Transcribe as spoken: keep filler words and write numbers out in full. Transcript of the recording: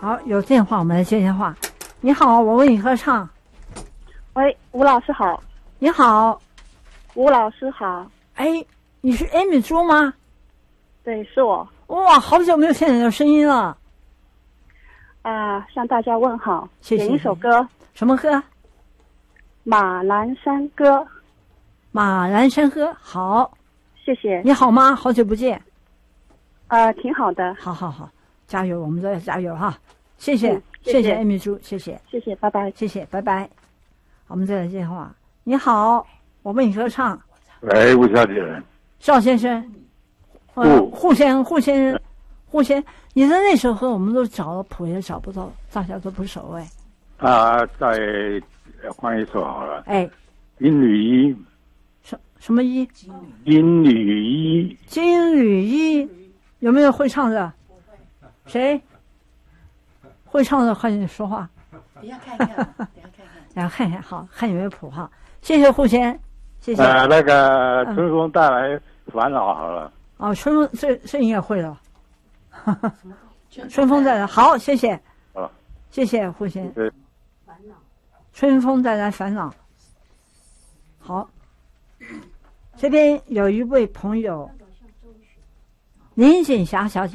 好，有电话，我们来接电话。你好，我为你合唱。 喂，吴老师好。 你好， 吴老师好。 哎，你是 Amy 猪吗？ 对，是我。 哇，好久没有听你的声音了。 啊，向大家问好。 谢谢。 点一首歌。 什么歌？ 马栏山歌。 马栏山歌，好。 谢谢。 你好吗？好久不见。 呃，挺好的。 好好好，加油，我们都要加油哈。谢谢， 嗯、谢谢谢谢 Amy 猪，谢谢， 谢谢，拜拜， 谢谢，拜拜。我们再来接电话。你好，我为你合唱。 喂，吴小姐。 邵先生。呃，胡先胡先胡先，你的那首歌我们都找了谱也找不到，大家都不熟哎。 啊，再换一首好了。 哎， 金缕衣。 什什么衣？ 金缕衣。 金缕衣，有没有会唱的？谁？会唱的快点说话。 等下看看，等下看看， 等下看看，好看有没有谱哈。谢谢胡先，谢谢。 呃，那个春风带来烦恼好了。 哦，春风这这应该会了。春风带来好，谢谢。 啊， 谢谢胡先。 对。 春风带来烦恼。好，这边有一位朋友林锦霞小姐。